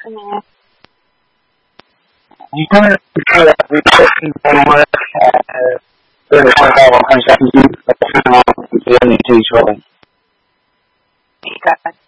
你刚才说的这个我对，看到我看下去，只有你自己说的。